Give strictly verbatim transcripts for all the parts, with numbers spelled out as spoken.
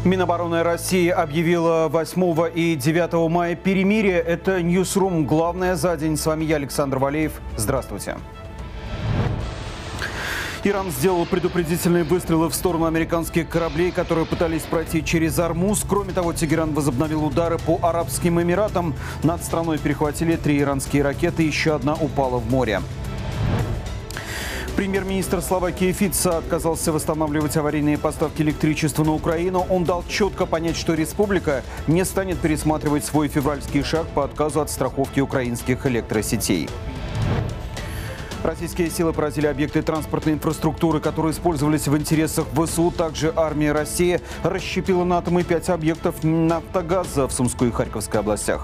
Минобороны России объявила восьмого и девятого мая перемирие. Это Ньюсрум. Главное за день. С вами я, Александр Валеев. Здравствуйте. Иран сделал предупредительные выстрелы в сторону американских кораблей, которые пытались пройти через Ормуз. Кроме того, Тегеран возобновил удары по Арабским Эмиратам. Над страной перехватили три иранские ракеты, еще одна упала в море. Премьер-министр Словакии Фица отказался восстанавливать аварийные поставки электричества на Украину. Он дал четко понять, что республика не станет пересматривать свой февральский шаг по отказу от страховки украинских электросетей. Российские силы поразили объекты транспортной инфраструктуры, которые использовались в интересах ВСУ. Также армия России расщепила на атомы пять объектов «Нафтогаза» в Сумской и Харьковской областях.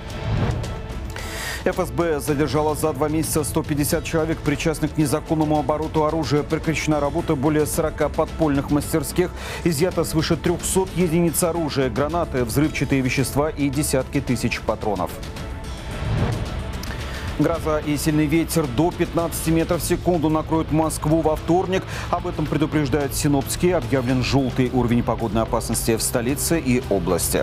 эф эс бэ задержала за два месяца сто пятьдесят человек, причастных к незаконному обороту оружия. Прекращена работа более сорока подпольных мастерских. Изъято свыше трехсот единиц оружия, гранаты, взрывчатые вещества и десятки тысяч патронов. Гроза и сильный ветер до пятнадцати метров в секунду накроют Москву во вторник. Об этом предупреждают синоптики. Объявлен желтый уровень погодной опасности в столице и области.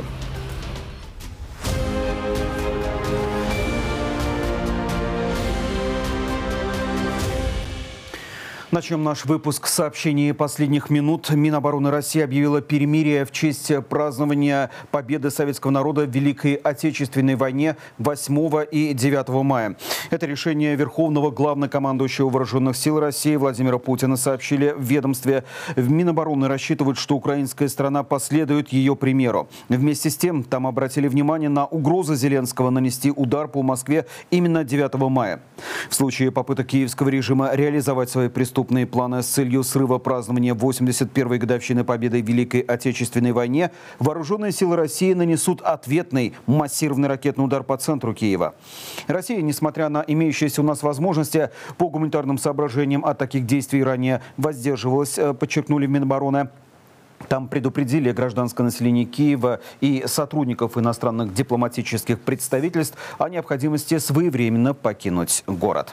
Начнем наш выпуск с сообщений последних минут. Минобороны России объявила перемирие в честь празднования победы советского народа в Великой Отечественной войне восьмого и девятого мая. Это решение Верховного Главнокомандующего Вооруженных сил России Владимира Путина сообщили в ведомстве. В Минобороны рассчитывают, что украинская сторона последует ее примеру. Вместе с тем, там обратили внимание на угрозу Зеленского нанести удар по Москве именно девятого мая. В случае попыток киевского режима реализовать свои преступные планы с целью срыва празднования восемьдесят первой годовщины победы в Великой Отечественной войне, вооруженные силы России нанесут ответный массированный ракетный удар по центру Киева. Россия, несмотря на имеющиеся у нас возможности, по гуманитарным соображениям от таких действий ранее воздерживалась, подчеркнули в Минобороны. Там предупредили гражданское население Киева и сотрудников иностранных дипломатических представительств о необходимости своевременно покинуть город.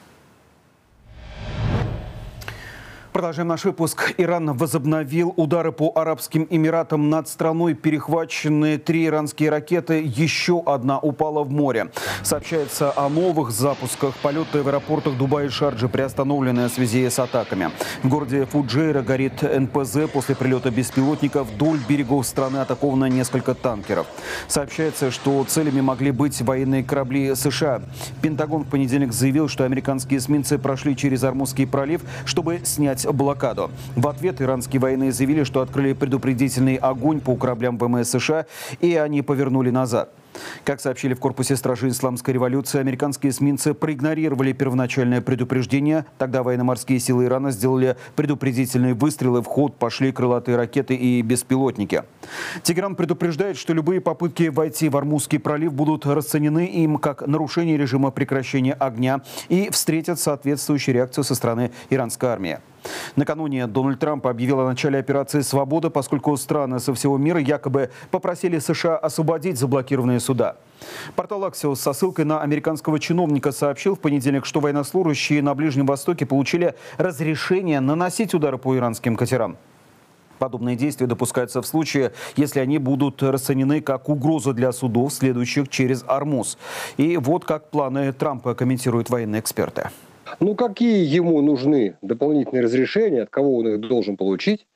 Продолжаем наш выпуск. Иран возобновил удары по Арабским Эмиратам. Над страной перехвачены три иранские ракеты. Еще одна упала в море. Сообщается о новых запусках. Полеты в аэропортах Дубая и Шарджи приостановлены в связи с атаками. В городе Фуджейра горит эн пэ зэ. После прилета беспилотников вдоль берегов страны атаковано несколько танкеров. Сообщается, что целями могли быть военные корабли США. Пентагон в понедельник заявил, что американские эсминцы прошли через Ормузский пролив, чтобы снять блокаду. В ответ иранские военные заявили, что открыли предупредительный огонь по кораблям вэ эм эс США, и они повернули назад. Как сообщили в корпусе стражи исламской революции, американские эсминцы проигнорировали первоначальное предупреждение. Тогда военно-морские силы Ирана сделали предупредительные выстрелы, в ход пошли крылатые ракеты и беспилотники. Тегеран предупреждает, что любые попытки войти в Ормузский пролив будут расценены им как нарушение режима прекращения огня и встретят соответствующую реакцию со стороны иранской армии. Накануне Дональд Трамп объявил о начале операции «Свобода», поскольку страны со всего мира якобы попросили США освободить заблокированные суда. Портал Axios со ссылкой на американского чиновника сообщил в понедельник, что военнослужащие на Ближнем Востоке получили разрешение наносить удары по иранским катерам. Подобные действия допускаются в случае, если они будут расценены как угроза для судов, следующих через Ормуз. И вот как планы Трампа комментируют военные эксперты. Ну, какие ему нужны дополнительные разрешения, от кого он их должен получить,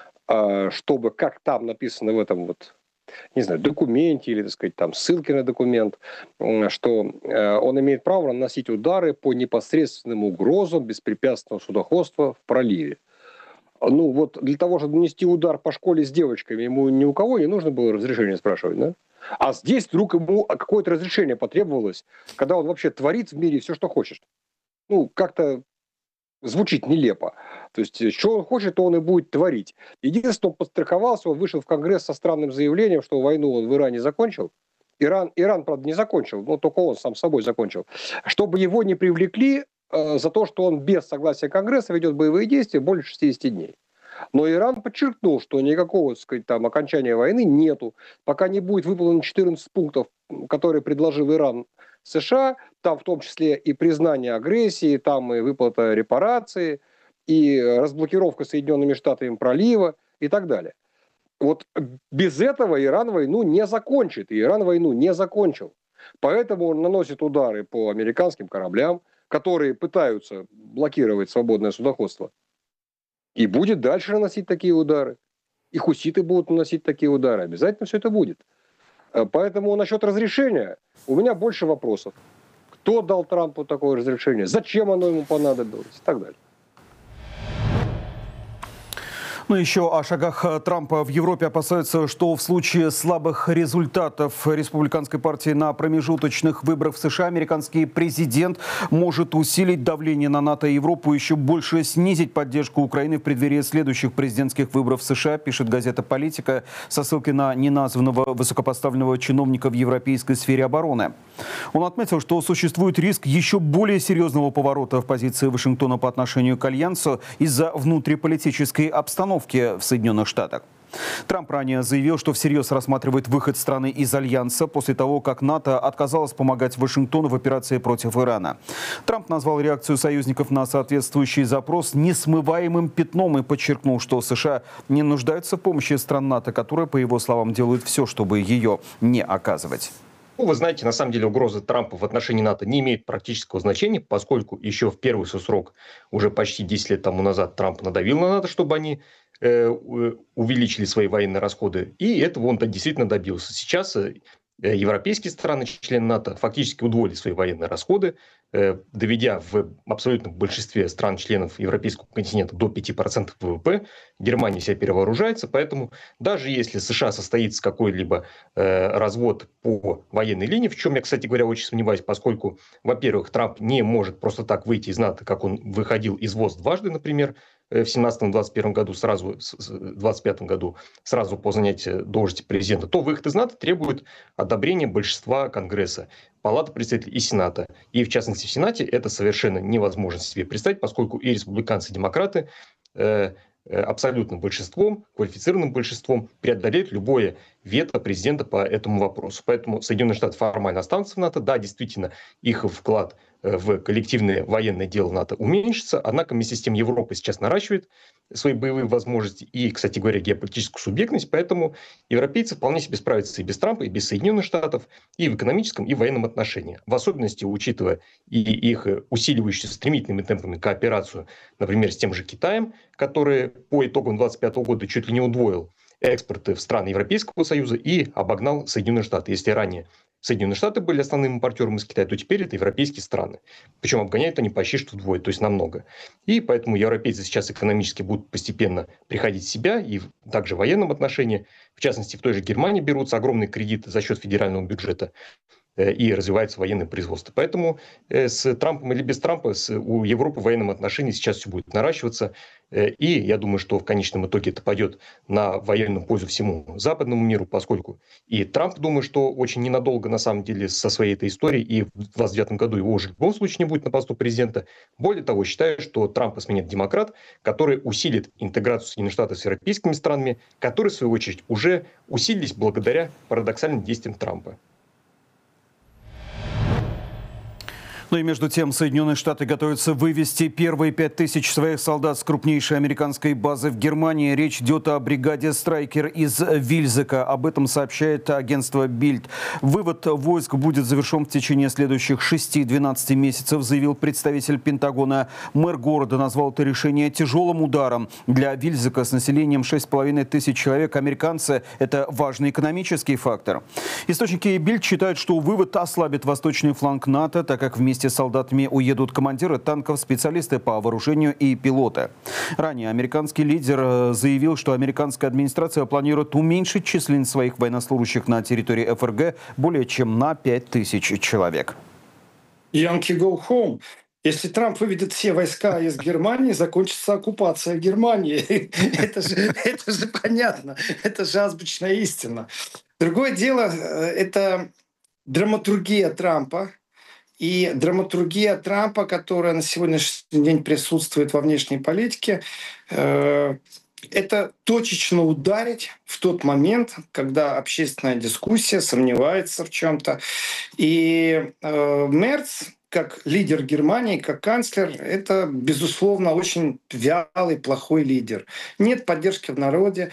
чтобы, как там написано в этом вот, не знаю, документе или, так сказать, там ссылки на документ, что он имеет право наносить удары по непосредственным угрозам беспрепятственного судоходства в проливе. Ну, вот для того, чтобы нанести удар по школе с девочками, ему ни у кого не нужно было разрешение спрашивать, да? А здесь вдруг ему какое-то разрешение потребовалось, когда он вообще творит в мире все, что хочет. Ну, как-то звучит нелепо. То есть, что он хочет, то он и будет творить. Единственное, он подстраховался, он вышел в Конгресс со странным заявлением, что войну он в Иране закончил. Иран, Иран, правда, не закончил, но только он сам собой закончил. Чтобы его не привлекли э, за то, что он без согласия Конгресса ведет боевые действия более шестидесяти дней. Но Иран подчеркнул, что никакого, так сказать, там, окончания войны нету, пока не будет выполнено четырнадцать пунктов, которые предложил Иран США, там в том числе и признание агрессии, там и выплата репараций, и разблокировка Соединенными Штатами пролива и так далее. Вот без этого Иран войну не закончит, и Иран войну не закончил. Поэтому он наносит удары по американским кораблям, которые пытаются блокировать свободное судоходство. И будет дальше наносить такие удары. И хуситы будут наносить такие удары. Обязательно все это будет. Поэтому насчет разрешения у меня больше вопросов. Кто дал Трампу такое разрешение? Зачем оно ему понадобилось? И так далее. Ну, еще о шагах Трампа в Европе опасаются, что в случае слабых результатов республиканской партии на промежуточных выборах в США американский президент может усилить давление на НАТО и Европу, еще больше снизить поддержку Украины в преддверии следующих президентских выборов в США, пишет газета «Политика» со ссылкой на неназванного высокопоставленного чиновника в европейской сфере обороны. Он отметил, что существует риск еще более серьезного поворота в позиции Вашингтона по отношению к Альянсу из-за внутриполитической обстановки в Соединенных Штатах. Трамп ранее заявил, что всерьез рассматривает выход страны из Альянса после того, как НАТО отказалось помогать Вашингтону в операции против Ирана. Трамп назвал реакцию союзников на соответствующий запрос несмываемым пятном и подчеркнул, что США не нуждаются в помощи стран НАТО, которые, по его словам, делают все, чтобы ее не оказывать. Ну, вы знаете, на самом деле угроза Трампа в отношении НАТО не имеет практического значения, поскольку еще в первый свой срок, уже почти десять лет тому назад, Трамп надавил на НАТО, чтобы они э, увеличили свои военные расходы. И этого он действительно добился. Сейчас э, европейские страны, члены НАТО, фактически удвоили свои военные расходы, э, доведя в абсолютном большинстве стран-членов европейского континента до пяти процентов ВВП. Германия себя перевооружается, поэтому даже если США состоится какой-либо э, развод по военной линии, в чем я, кстати говоря, очень сомневаюсь, поскольку, во-первых, Трамп не может просто так выйти из НАТО, как он выходил из ВОЗ дважды, например, в семнадцатом — двадцать первом году, сразу, в двадцать пятом году, сразу по занятии должности президента, то выход из НАТО требует одобрения большинства Конгресса, Палаты представителей и Сената. И, в частности, в Сенате это совершенно невозможно себе представить, поскольку и республиканцы, и демократы э, абсолютным большинством, квалифицированным большинством преодолеют любое вето президента по этому вопросу. Поэтому Соединенные Штаты формально останутся в НАТО. Да, действительно, их вклад в коллективное военное дело НАТО уменьшится, однако вместе с тем Европа сейчас наращивает свои боевые возможности и, кстати говоря, геополитическую субъектность, поэтому европейцы вполне себе справятся и без Трампа, и без Соединенных Штатов, и в экономическом, и в военном отношении. В особенности, учитывая и их усиливающуюся стремительными темпами кооперацию, например, с тем же Китаем, который по итогам двадцать пятого года чуть ли не удвоил экспорты в страны Европейского Союза и обогнал Соединенные Штаты. Если ранее Соединенные Штаты были основным импортером из Китая, то теперь это европейские страны. Причем обгоняют они почти что вдвое, то есть намного. И поэтому европейцы сейчас экономически будут постепенно приходить в себя, и также в военном отношении. В частности, в той же Германии берутся огромные кредиты за счет федерального бюджета и развивается военное производство. Поэтому с Трампом или без Трампа у Европы в военном отношении сейчас все будет наращиваться. И я думаю, что в конечном итоге это пойдет на военную пользу всему западному миру, поскольку и Трамп, думаю, что очень ненадолго на самом деле со своей этой историей, и в двадцать девятом году его уже в любом случае не будет на посту президента. Более того, считаю, что Трампа сменит демократ, который усилит интеграцию Соединенных Штатов с европейскими странами, которые, в свою очередь, уже усилились благодаря парадоксальным действиям Трампа. Ну и между тем Соединенные Штаты готовятся вывести первые пять тысяч своих солдат с крупнейшей американской базы в Германии. Речь идет о бригаде «Страйкер» из Вильзека. Об этом сообщает агентство «Бильд». Вывод войск будет завершен в течение следующих шести-двенадцати месяцев, заявил представитель Пентагона. Мэр города назвал это решение тяжелым ударом. Для Вильзека с населением шесть с половиной тысяч человек американцы – это важный экономический фактор. Источники «Бильд» считают, что вывод ослабит восточный фланг НАТО, так как вместе Вместе с солдатами уедут командиры танков, специалисты по вооружению и пилоты. Ранее американский лидер заявил, что американская администрация планирует уменьшить численность своих военнослужащих на территории эф эр гэ более чем на пять тысяч человек. Yankee go home. Если Трамп выведет все войска из Германии, закончится оккупация Германии. Это же, это же понятно. Это же азбучная истина. Другое дело – это драматургия Трампа. И драматургия Трампа, которая на сегодняшний день присутствует во внешней политике, э, это точечно ударить в тот момент, когда общественная дискуссия сомневается в чем-то. И э, Мерц, как лидер Германии, как канцлер, это, безусловно, очень вялый, плохой лидер. Нет поддержки в народе.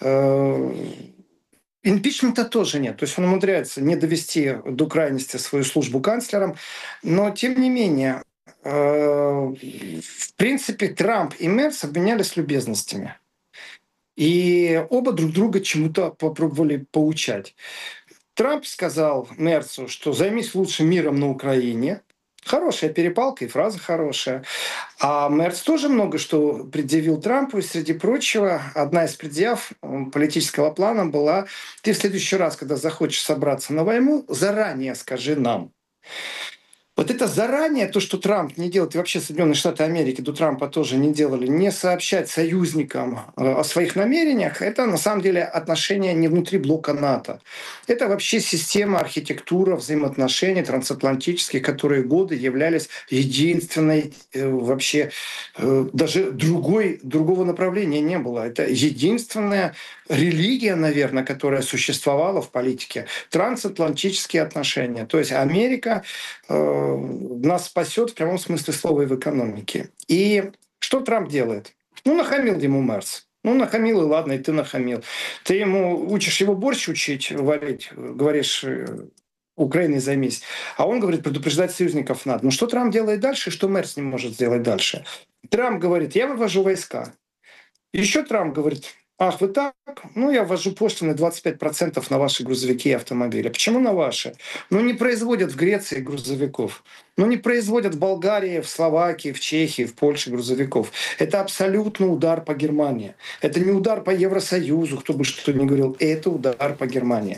Импичмента тоже нет. То есть он умудряется не довести до крайности свою службу канцлером. Но, тем не менее, в принципе, Трамп и Мерц обменялись любезностями. И оба друг друга чему-то попробовали поучать. Трамп сказал Мерцу, что займись лучше миром на Украине. Хорошая перепалка и фраза хорошая. А Мерц тоже много что предъявил Трампу. И, среди прочего, одна из предъяв политического плана была: ты в следующий раз, когда захочешь собраться на войну, заранее скажи нам. Вот это заранее, то, что Трамп не делает, и вообще Соединенные Штаты Америки до Трампа тоже не делали, не сообщать союзникам о своих намерениях, это на самом деле отношения не внутри блока НАТО. Это вообще система, архитектура взаимоотношений трансатлантических, которые годы являлись единственной, вообще даже другой, другого направления не было. Это единственная религия, наверное, которая существовала в политике. Трансатлантические отношения. То есть Америка нас спасет в прямом смысле слова и в экономике. И что Трамп делает? Ну, нахамил ему Мерц. Ну, нахамил, и ладно, и ты нахамил. Ты ему учишь его борщ учить, варить, говоришь, Украиной займись. А он говорит, предупреждать союзников надо. Ну, что Трамп делает дальше, и что Мерц не может сделать дальше? Трамп говорит, я вывожу войска. Еще Трамп говорит, ах, вы так? Ну, я ввожу пошлины двадцать пять процентов на ваши грузовики и автомобили. Почему на ваши? Ну, не производят в Греции грузовиков. Ну, не производят в Болгарии, в Словакии, в Чехии, в Польше грузовиков. Это абсолютно удар по Германии. Это не удар по Евросоюзу, кто бы что ни говорил. Это удар по Германии.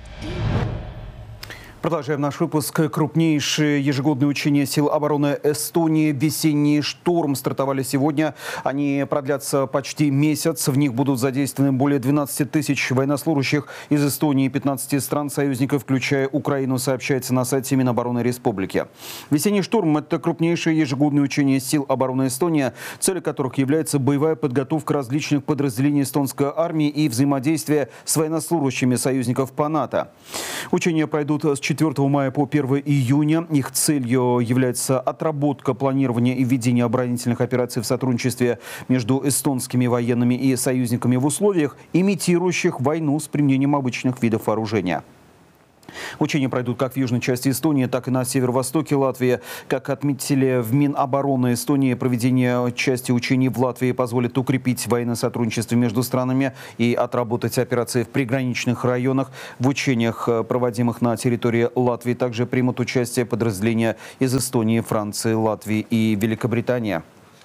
Продолжаем наш выпуск. Крупнейшие ежегодные учения сил обороны Эстонии «Весенний шторм» стартовали сегодня. Они продлятся почти месяц. В них будут задействованы более двенадцати тысяч военнослужащих из Эстонии и пятнадцати стран-союзников, включая Украину, сообщается на сайте Минобороны Республики. «Весенний шторм» – это крупнейшие ежегодные учения сил обороны Эстонии, целью которых является боевая подготовка различных подразделений эстонской армии и взаимодействие с военнослужащими союзников по НАТО. Учения пройдут с четвёртого мая по первое июня. Их целью является отработка планирования и ведения оборонительных операций в сотрудничестве между эстонскими военными и союзниками в условиях, имитирующих войну с применением обычных видов вооружения. Учения пройдут как в южной части Эстонии, так и на северо-востоке Латвии. Как отметили в Минобороны Эстонии, проведение части учений в Латвии позволит укрепить военное сотрудничество между странами и отработать операции в приграничных районах. В учениях, проводимых на территории Латвии, также примут участие подразделения из Эстонии, Франции, Латвии и Великобритании.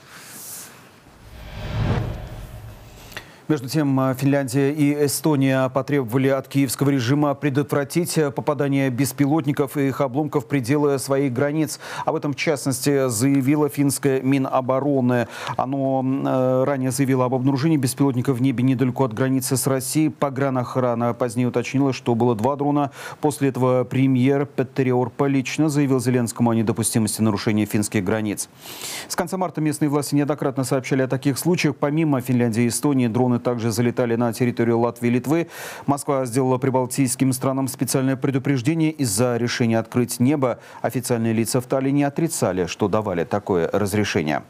Между тем, Финляндия и Эстония потребовали от киевского режима предотвратить попадание беспилотников и их обломков в пределы своих границ. Об этом, в частности, заявила финская Минобороны. Оно э, ранее заявило об обнаружении беспилотников в небе недалеко от границы с Россией. Погранохрана позднее уточнила, что было два дрона. После этого премьер Петтери Орпа лично заявил Зеленскому о недопустимости нарушения финских границ. С конца марта местные власти неоднократно сообщали о таких случаях. Помимо Финляндии и Эстонии, дроны также залетали на территорию Латвии и Литвы. Москва сделала прибалтийским странам специальное предупреждение из-за решения открыть небо. Официальные лица в Таллине отрицали, что давали такое разрешение.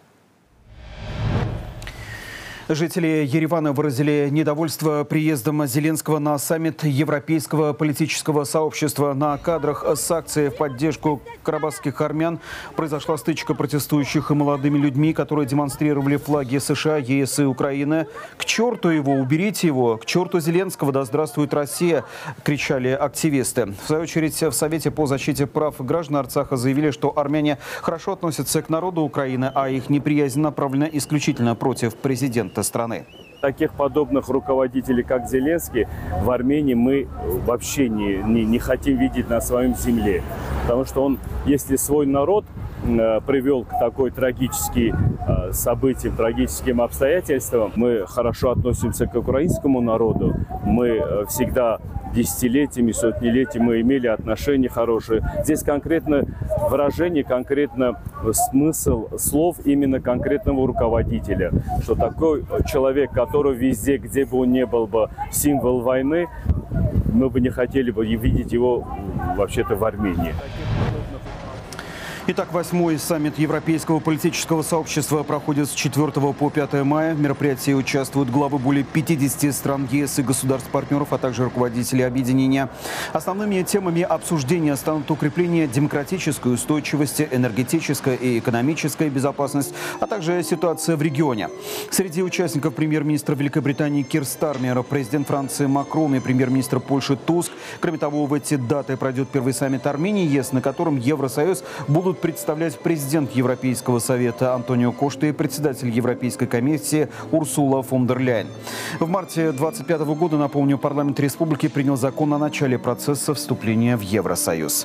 Жители Еревана выразили недовольство приездом Зеленского на саммит Европейского политического сообщества. На кадрах с акцией в поддержку карабахских армян произошла стычка протестующих и молодыми людьми, которые демонстрировали флаги США, ЕС и Украины. «К черту его! Уберите его! К черту Зеленского! Да здравствует Россия!» – кричали активисты. В свою очередь, в Совете по защите прав граждан Арцаха заявили, что армяне хорошо относятся к народу Украины, а их неприязнь направлена исключительно против президента страны. Таких подобных руководителей, как Зеленский, в Армении мы вообще не, не, не хотим видеть на своем земле. Потому что он, если свой народ э, привел к такой трагическим э, событиям, трагическим обстоятельствам, мы хорошо относимся к украинскому народу. Мы э, всегда десятилетиями, сотнелетиями мы имели отношения хорошие. Здесь конкретно выражение, конкретно смысл слов именно конкретного руководителя. Что такой человек, который везде, где бы он ни был бы, символ войны, мы бы не хотели бы видеть его вообще-то в Армении. Итак, восьмой саммит Европейского политического сообщества проходит с четвёртого по пятое мая. В мероприятии участвуют главы более пятидесяти стран ЕС и государств-партнеров, а также руководители объединения. Основными темами обсуждения станут укрепление демократической устойчивости, энергетическая и экономическая безопасность, а также ситуация в регионе. Среди участников премьер-министр Великобритании Кир Стармер, президент Франции Макрон и премьер-министр Польши Туск. Кроме того, в эти даты пройдет первый саммит Армении ЕС, на котором Евросоюз будут представлять президент Европейского совета Антонио Кошта и председатель Европейской комиссии Урсула фон дер Ляйен. В марте две тысячи двадцать пятого года, напомню, парламент республики принял закон о начале процесса вступления в Евросоюз.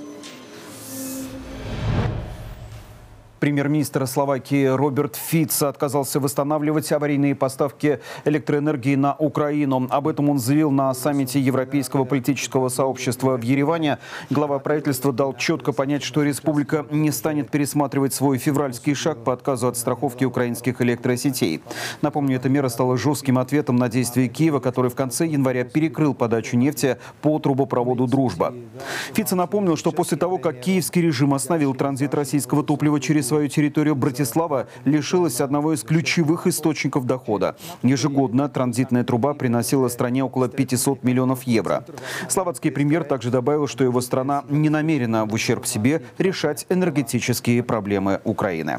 Премьер-министр Словакии Роберт Фиц отказался восстанавливать аварийные поставки электроэнергии на Украину. Об этом он заявил на саммите Европейского политического сообщества в Ереване. Глава правительства дал четко понять, что республика не станет пересматривать свой февральский шаг по отказу от страховки украинских электросетей. Напомню, эта мера стала жестким ответом на действия Киева, который в конце января перекрыл подачу нефти по трубопроводу «Дружба». Фиц напомнил, что после того, как киевский режим остановил транзит российского топлива через свою территорию, Братислава лишилась одного из ключевых источников дохода. Ежегодно транзитная труба приносила стране около пятисот миллионов евро. Словацкий премьер также добавил, что его страна не намерена в ущерб себе решать энергетические проблемы Украины.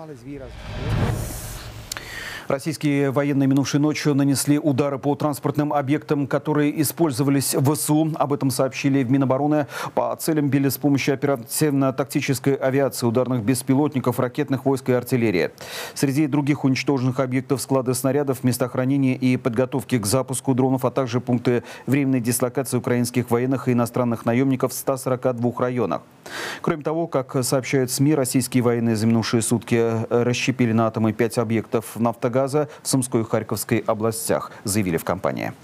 Российские военные минувшей ночью нанесли удары по транспортным объектам, которые использовались в ВСУ. Об этом сообщили в Минобороны. По целям били с помощью оперативно-тактической авиации, ударных беспилотников, ракетных войск и артиллерии. Среди других уничтоженных объектов склады снарядов, места хранения и подготовки к запуску дронов, а также пункты временной дислокации украинских военных и иностранных наемников в ста сорока двух районах. Кроме того, как сообщают СМИ, российские военные за минувшие сутки расщепили на атомы пять объектов «Нафтогаза» в Сумской и Харьковской областях, заявили в компании.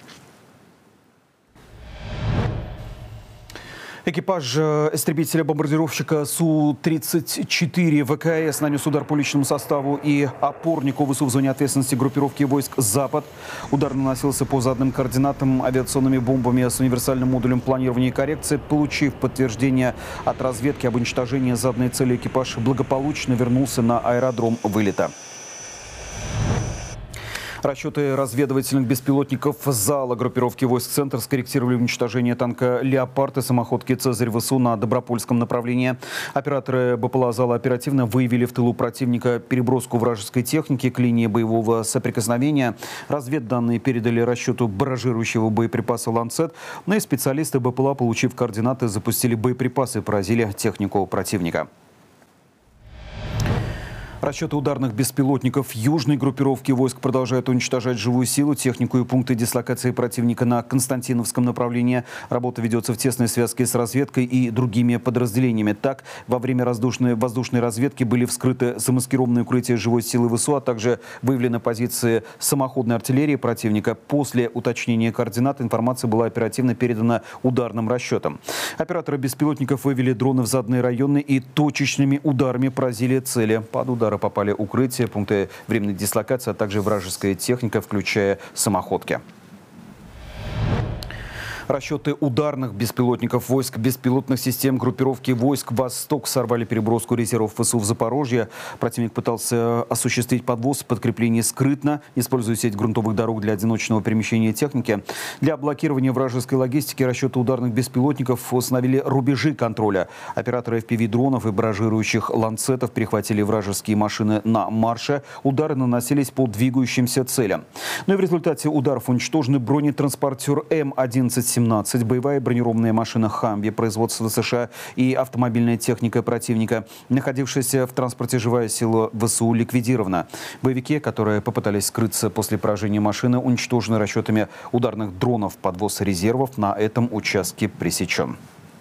Экипаж истребителя-бомбардировщика Су тридцать четыре ВКС нанес удар по личному составу и опорнику ВСУ в зоне ответственности группировки войск «Запад». Удар наносился по заданным координатам авиационными бомбами с универсальным модулем планирования и коррекции. Получив подтверждение от разведки об уничтожении заданной цели, экипаж благополучно вернулся на аэродром вылета. Расчеты разведывательных беспилотников ЗАЛа группировки войск «Центр» скорректировали уничтожение танка «Леопард» и самоходки «Цезарь» ВСУ на Добропольском направлении. Операторы БПЛА «ЗАЛа» оперативно выявили в тылу противника переброску вражеской техники к линии боевого соприкосновения. Разведданные передали расчету барражирующего боеприпаса «Ланцет». Но и специалисты БПЛА, получив координаты, запустили боеприпасы и поразили технику противника. Расчеты ударных беспилотников южной группировки войск продолжают уничтожать живую силу, технику и пункты дислокации противника на Константиновском направлении. Работа ведется в тесной связке с разведкой и другими подразделениями. Так, во время воздушной, воздушной разведки были вскрыты замаскированные укрытия живой силы ВСУ, а также выявлены позиции самоходной артиллерии противника. После уточнения координат информация была оперативно передана ударным расчетам. Операторы беспилотников вывели дроны в заданные районы и точечными ударами поразили цели. Под удар попали укрытия, пункты временной дислокации, а также вражеская техника, включая самоходки. Расчеты ударных беспилотников войск беспилотных систем группировки войск «Восток» сорвали переброску резервов ВСУ в Запорожье. Противник пытался осуществить подвоз подкреплений скрытно, используя сеть грунтовых дорог для одиночного перемещения техники. Для блокирования вражеской логистики расчеты ударных беспилотников установили рубежи контроля. Операторы эф пи ви-дронов и баражирующих «Ланцетов» перехватили вражеские машины на марше. Удары наносились по двигающимся целям. Но и в результате ударов уничтожены бронетранспортер М одиннадцать семнадцать, боевая бронированная машина «Хамви» производства США и автомобильная техника противника. Находившаяся в транспорте живая сила ВСУ ликвидирована. Боевики, которые попытались скрыться после поражения машины, уничтожены расчетами ударных дронов. Подвоз резервов на этом участке пресечен.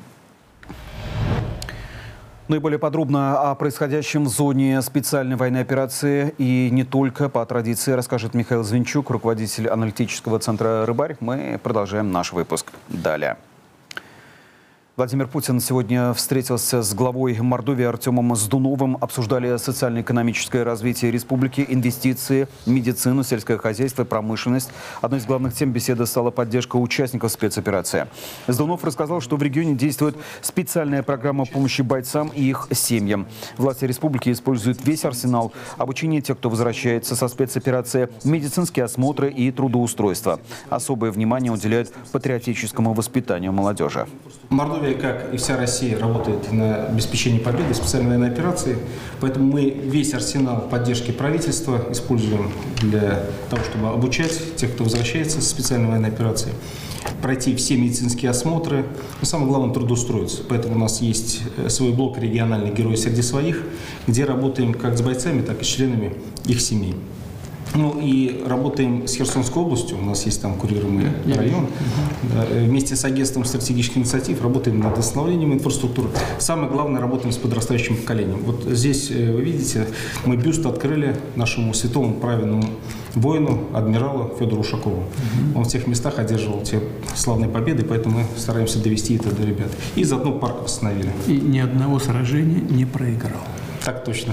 Наиболее подробно о происходящем в зоне специальной военной операции и не только, по традиции, расскажет Михаил Звинчук, руководитель аналитического центра «Рыбарь». Мы продолжаем наш выпуск далее. Владимир Путин сегодня встретился с главой Мордовии Артемом Сдуновым. Обсуждали социально-экономическое развитие республики, инвестиции, медицину, сельское хозяйство и промышленность. Одной из главных тем беседы стала поддержка участников спецоперации. Сдунов рассказал, что в регионе действует специальная программа помощи бойцам и их семьям. Власти республики используют весь арсенал: обучение тех, кто возвращается со спецоперации, медицинские осмотры и трудоустройство. Особое внимание уделяют патриотическому воспитанию молодежи. Мордовия, как и вся Россия, работает на обеспечении победы специальной военной операции. Поэтому мы весь арсенал поддержки правительства используем для того, чтобы обучать тех, кто возвращается со специальной военной операции, пройти все медицинские осмотры, но самое главное — трудоустроиться. Поэтому у нас есть свой блок региональный «Герои среди своих», где работаем как с бойцами, так и с членами их семей. Ну и работаем с Херсонской областью, у нас есть там курируемый район. Да, вместе с агентством стратегических инициатив работаем над восстановлением инфраструктуры. Самое главное — работаем с подрастающим поколением. Вот здесь, вы видите, мы бюст открыли нашему святому праведному воину, адмиралу Федору Ушакову. Он в тех местах одерживал те славные победы, поэтому мы стараемся довести это до ребят. И заодно парк восстановили. И ни одного сражения не проиграл. Так точно.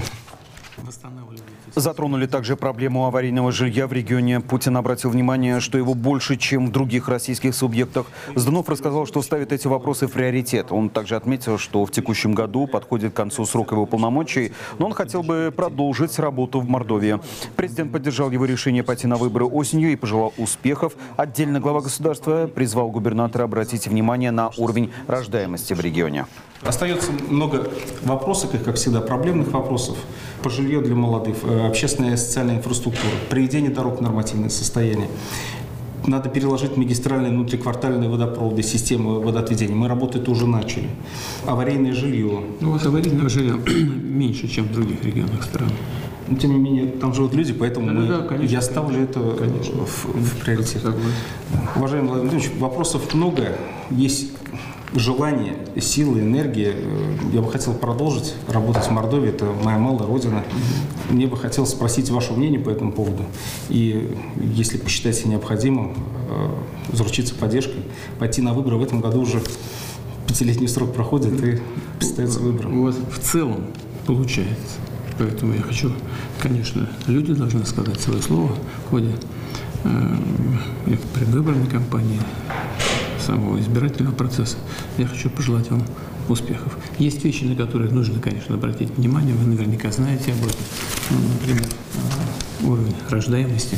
Затронули также проблему аварийного жилья в регионе. Путин обратил внимание, что его больше, чем в других российских субъектах. Сдунов рассказал, что ставит эти вопросы в приоритет. Он также отметил, что в текущем году подходит к концу срок его полномочий, но он хотел бы продолжить работу в Мордовии. Президент поддержал его решение пойти на выборы осенью и пожелал успехов. Отдельно глава государства призвал губернатора обратить внимание на уровень рождаемости в регионе. Остается много вопросов, как всегда, проблемных вопросов. По жилью для молодых, общественная и социальная инфраструктура, приведение дорог в нормативное состояние. Надо переложить магистральные внутриквартальные водопроводы, системы водоотведения. Мы работу это уже начали. Аварийное жилье. Ну, у вас аварийного жилья меньше, чем в других регионах страны. Но, тем не менее, там живут люди, поэтому да, мы, да, конечно, я ставлю это конечно. В, в приоритет. Уважаемый Владимир Владимирович, вопросов много. Есть желание, силы, энергия. Я бы хотел продолжить работать в Мордовии. Это моя малая родина. Мне бы хотелось спросить ваше мнение по этому поводу. И если посчитаете необходимым, заручиться поддержкой, пойти на выборы. В этом году уже пятилетний срок проходит и предстоятся выборы. У вас в целом получается. Поэтому я хочу, конечно, люди должны сказать свое слово в ходе э, предвыборной кампании, самого избирательного процесса. Я хочу пожелать вам успехов. Есть вещи, на которые нужно, конечно, обратить внимание. Вы наверняка знаете об этом. Ну, например, уровень рождаемости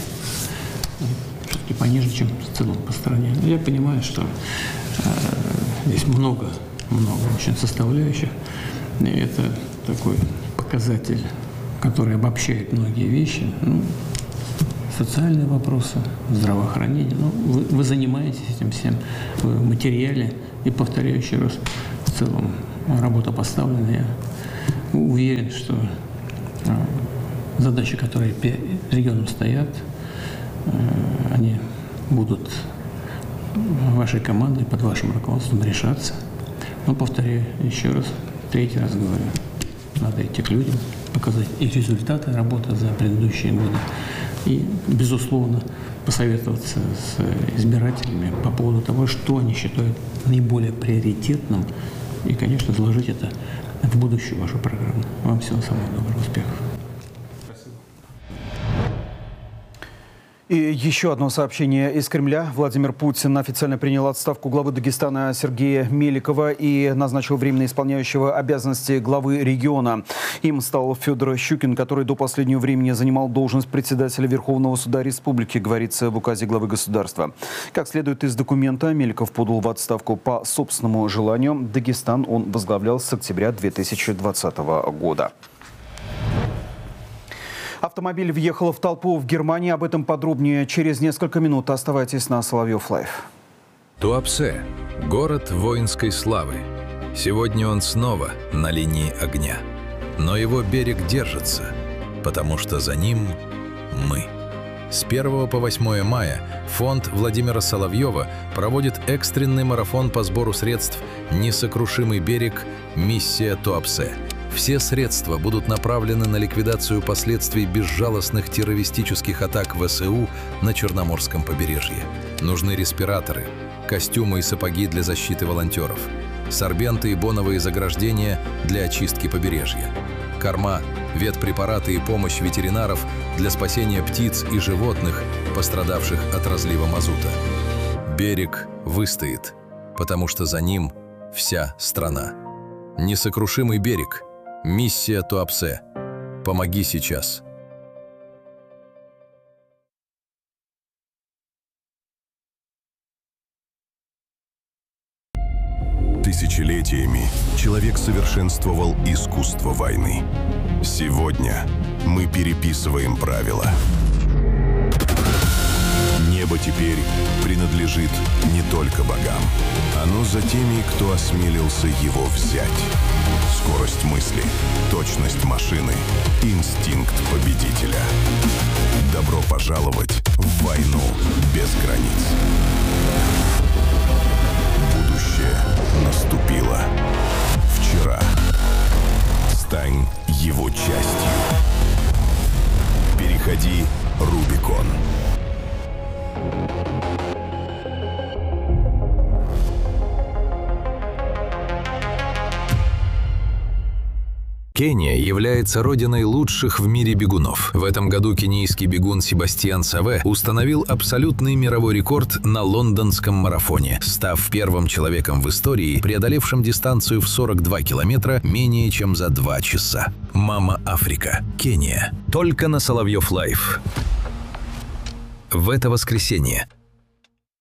все-таки пониже, чем в целом по стране. Но я понимаю, что э, здесь много, много очень составляющих. И это такой показатель, который обобщает многие вещи. Ну, социальные вопросы, здравоохранение. Ну, вы, вы занимаетесь этим всем в материале. И, повторяю еще раз, в целом работа поставлена. Я уверен, что э, задачи, которые перед регионом стоят, э, они будут вашей командой, под вашим руководством решаться. Но, повторяю еще раз, третий раз говорю, надо идти к людям, показать и результаты работы за предыдущие годы. И, безусловно, посоветоваться с избирателями по поводу того, что они считают наиболее приоритетным. И, конечно, заложить это в будущую вашу программу. Вам всего самого доброго, успехов. И еще одно сообщение из Кремля. Владимир Путин официально принял отставку главы Дагестана Сергея Меликова и назначил временно исполняющего обязанности главы региона. Им стал Федор Щукин, который до последнего времени занимал должность председателя Верховного суда республики, говорится в указе главы государства. Как следует из документа, Меликов подал в отставку по собственному желанию. Дагестан он возглавлял с октября две тысячи двадцатого года. Автомобиль въехал в толпу в Германии. Об этом подробнее через несколько минут. Оставайтесь на Соловьев Лайв. Туапсе – город воинской славы. Сегодня он снова на линии огня. Но его берег держится, потому что за ним мы. С первого по восьмое мая фонд Владимира Соловьева проводит экстренный марафон по сбору средств «Несокрушимый берег. Миссия Туапсе». Все средства будут направлены на ликвидацию последствий безжалостных террористических атак ВСУ на Черноморском побережье. Нужны респираторы, костюмы и сапоги для защиты волонтеров. сорбенты и боновые заграждения для очистки побережья, корма, ветпрепараты и помощь ветеринаров для спасения птиц и животных, пострадавших от разлива мазута. Берег выстоит, потому что за ним вся страна. Несокрушимый берег. Миссия Туапсе. Помоги сейчас. Тысячелетиями человек совершенствовал искусство войны. Сегодня мы переписываем правила. Небо теперь принадлежит не только богам. Оно за теми, кто осмелился его взять. Скорость мысли, точность машины, инстинкт победителя. Добро пожаловать в войну без границ. Будущее наступило. Вчера. Стань его частью. Переходи Рубикон. Кения является родиной лучших в мире бегунов. В этом году кенийский бегун Себастьян Саве установил абсолютный мировой рекорд на лондонском марафоне, став первым человеком в истории, преодолевшим дистанцию в сорок два километра менее чем за два часа. Мама Африка. Кения. Только на Соловьев Лайв. В это воскресенье